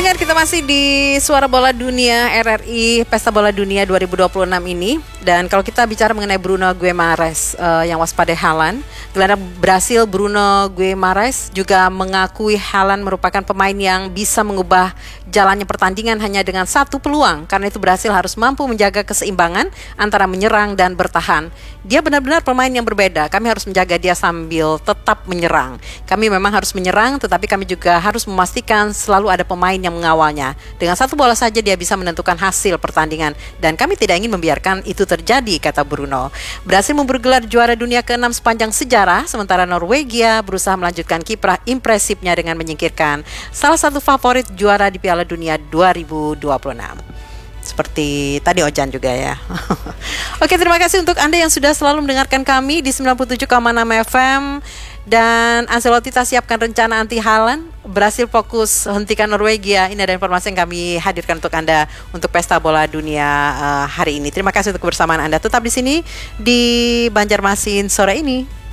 pendengar, kita masih di Suara Bola Dunia RRI Pesta Bola Dunia 2026 ini. Dan kalau kita bicara mengenai Bruno Guimaraes yang waspada Haaland, gelandang Brasil Bruno Guimaraes juga mengakui Haaland merupakan pemain yang bisa mengubah jalannya pertandingan hanya dengan satu peluang. Karena itu Brasil harus mampu menjaga keseimbangan antara menyerang dan bertahan. Dia benar-benar pemain yang berbeda. Kami harus menjaga dia sambil tetap menyerang. Kami memang harus menyerang, tetapi kami juga harus memastikan selalu ada pemain yang mengawalnya. Dengan satu bola saja dia bisa menentukan hasil pertandingan, dan kami tidak ingin membiarkan itu terjadi, kata Bruno. Brasil memburu gelar juara dunia ke-6 sepanjang sejarah, sementara Norwegia berusaha melanjutkan kiprah impresifnya dengan menyingkirkan salah satu favorit juara di Piala Dunia 2026. Seperti tadi Ojan juga ya. Oke, terima kasih untuk Anda yang sudah selalu mendengarkan kami di 97,6 FM. Dan Ancelotti tak siapkan rencana anti Haaland. Brasil fokus hentikan Norwegia. Ini ada informasi yang kami hadirkan untuk Anda untuk Pesta Bola Dunia hari ini. Terima kasih untuk kebersamaan Anda. Tetap di sini di Banjarmasin sore ini.